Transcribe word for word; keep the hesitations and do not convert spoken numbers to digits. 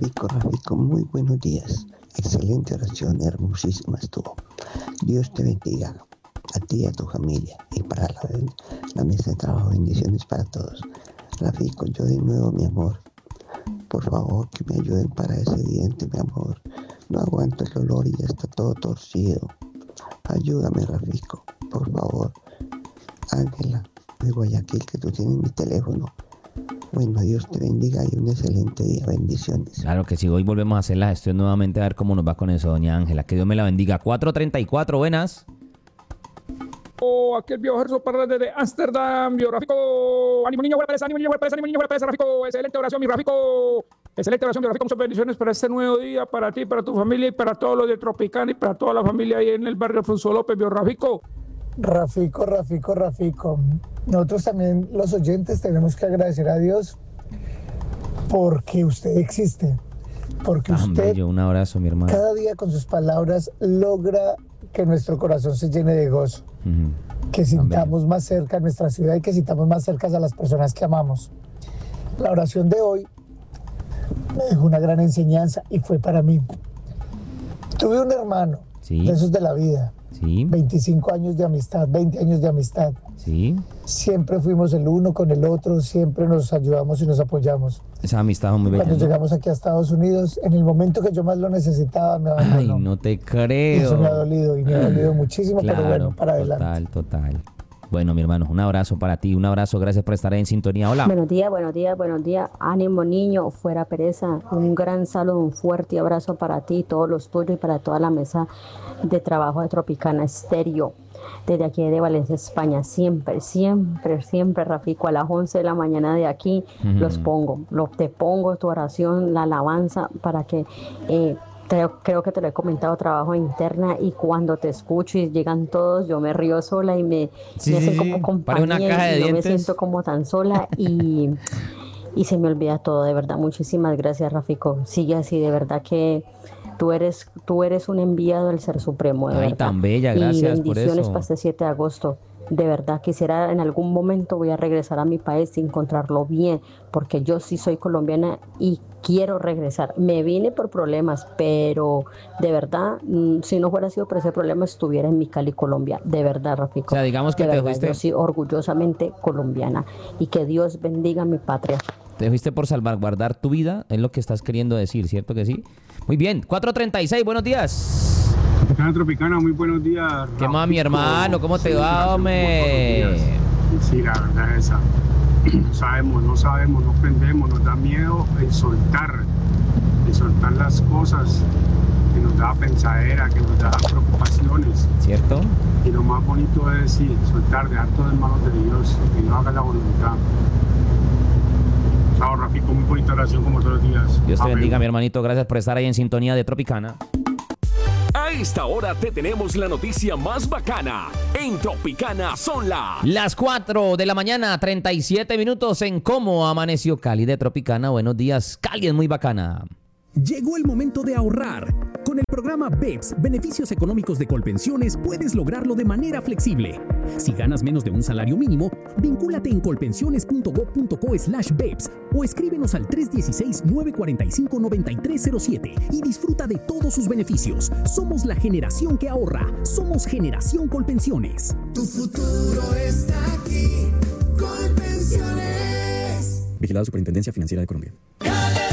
Rafico, Rafico, muy buenos días. Excelente oración, hermosísima estuvo. Dios te bendiga, a ti y a tu familia, y para la, la mesa de trabajo, bendiciones para todos. Rafico, yo de nuevo, mi amor, por favor, que me ayuden para ese diente, mi amor. No aguanto el dolor y ya está todo torcido. Ayúdame, Rafico, por favor. Ángela, de Guayaquil, que tú tienes mi teléfono. Bueno, Dios te bendiga y un excelente día. Bendiciones. Claro que sí, hoy volvemos a hacer la gestión nuevamente a ver cómo nos va con eso, doña Ángela. Que Dios me la bendiga. cuatro treinta y cuatro, buenas. Oh, aquí el viejo Gerson Parra desde Ámsterdam, biográfico. Ánimo niño, buena pereza, ánimo niño, buena pereza, ánimo niño, buena pereza, Rafico. Excelente oración, mi Rafico. Excelente oración, biográfico. Muchas bendiciones para este nuevo día, para ti, para tu familia y para todos los de Tropicana y para toda la familia ahí en el barrio Alfonso López, biográfico. Rafico, Rafico, Rafico. Nosotros también, los oyentes, tenemos que agradecer a Dios porque usted existe. Porque Tan usted, bello, un abrazo, mi hermano. cada día con sus palabras logra que nuestro corazón se llene de gozo. Uh-huh. Que sintamos más cerca nuestra ciudad y que sintamos más cerca a las personas que amamos. La oración de hoy me dejó una gran enseñanza y fue para mí. Tuve un hermano, ¿sí?, de esos de la vida. Sí. veinticinco años de amistad, veinte años de amistad. Sí. Siempre fuimos el uno con el otro, siempre nos ayudamos y nos apoyamos. Esa amistad fue muy bella. Cuando ¿no? llegamos aquí a Estados Unidos, en el momento que yo más lo necesitaba, me abandonó. Ay, no te creo. Y eso me ha dolido y me ha dolido muchísimo, claro, pero bueno, para adelante. Total, total. Bueno, mi hermano, un abrazo para ti, un abrazo, gracias por estar ahí en sintonía. Hola. Buenos días, buenos días, buenos días. Ánimo, niño, fuera pereza. Un gran saludo, un fuerte abrazo para ti, todos los tuyos y para toda la mesa de trabajo de Tropicana Estéreo. Desde aquí de Valencia, España, siempre, siempre, siempre, Rafico, a las once de la mañana de aquí, uh-huh. los pongo, lo, te pongo tu oración, la alabanza, para que... Eh, Creo, creo que te lo he comentado, trabajo interna, y cuando te escucho y llegan todos, yo me río sola y me, sí, me hacen sí, como compañía, una caja de y yo dientes. me siento como tan sola y, y se me olvida todo, de verdad. Muchísimas gracias, Rafico. Sigue así, de verdad que tú eres, tú eres un enviado del Ser Supremo, de Ay, verdad. tan bella, gracias y bendiciones por eso. para este siete de agosto. De verdad, quisiera en algún momento voy a regresar a mi país y encontrarlo bien, porque yo sí soy colombiana y quiero regresar. Me vine por problemas, pero de verdad, si no fuera sido por ese problema, estuviera en mi Cali, Colombia. De verdad, Rafico. O sea, digamos que de te verdad, fuiste... yo soy orgullosamente colombiana y que Dios bendiga mi patria. Te fuiste por salvaguardar tu vida, es lo que estás queriendo decir, ¿cierto que sí? Muy bien, cuatro treinta y seis, buenos días. Tropicana, Tropicana, muy buenos días. ¿Qué más, mi hermano? ¿Cómo te sí, va, hombre? Sí, la verdad es esa. No sabemos, no sabemos, no aprendemos, nos da miedo el soltar, el soltar las cosas que nos da pensadera, que nos da preocupaciones. ¿Cierto? Y lo más bonito es sí, soltar, dejar todo en manos de Dios, que Dios haga la voluntad. Chao, Rafico, muy bonita oración como todos los días. Dios te Amén. bendiga, mi hermanito. Gracias por estar ahí en sintonía de Tropicana. A esta hora te tenemos la noticia más bacana. En Tropicana son las... Las cuatro de la mañana, treinta y siete minutos en Cómo Amaneció Cali de Tropicana. Buenos días, Cali es muy bacana. Llegó el momento de ahorrar. Con el programa B E P S, Beneficios Económicos de Colpensiones, puedes lograrlo de manera flexible. Si ganas menos de un salario mínimo, vincúlate en colpensiones punto gob punto co slash B E P S o escríbenos al tres uno seis, nueve cuatro cinco, nueve tres cero siete y disfruta de todos sus beneficios. Somos la generación que ahorra. Somos Generación Colpensiones. Tu futuro está aquí. Colpensiones. Vigilado Superintendencia Financiera de Colombia.